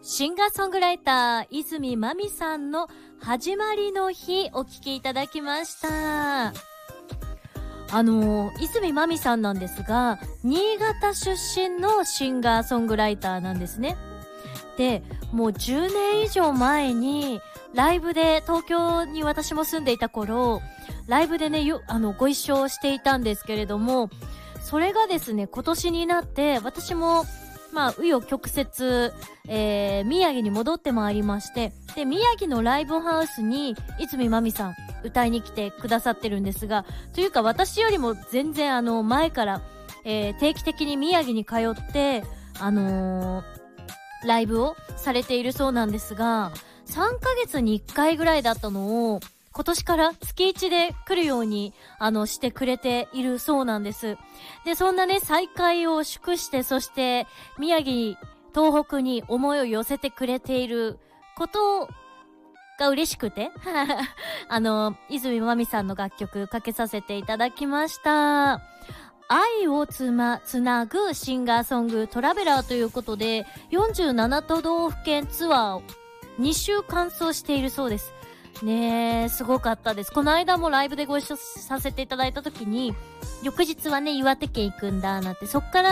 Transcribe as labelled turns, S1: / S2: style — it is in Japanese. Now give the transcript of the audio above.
S1: シンガーソングライター、泉まみさんの始まりの日、お聴きいただきました。泉まみさんなんですが、新潟出身のシンガーソングライターなんですね。で、もう10年以上前に、ライブで、東京に私も住んでいた頃、ライブでね、ご一緒していたんですけれども、それがですね、今年になって、私も、紆余曲折、宮城に戻ってまいりまして、で、宮城のライブハウスに、泉まみさん、歌いに来てくださってるんですが、というか私よりも全然前から、定期的に宮城に通って、ライブをされているそうなんですが、3ヶ月に1回ぐらいだったのを、今年から月1で来るように、してくれているそうなんです。で、そんなね、再会を祝して、そして、宮城、東北に思いを寄せてくれていることが嬉しくて、泉まみさんの楽曲かけさせていただきました。愛をつなぐシンガーソングトラベラーということで、47都道府県ツアーを2週完走しているそうです。ねえ、すごかったです。この間もライブでご一緒させていただいた時に、翌日はね、岩手県行くんだ、なんて、そっから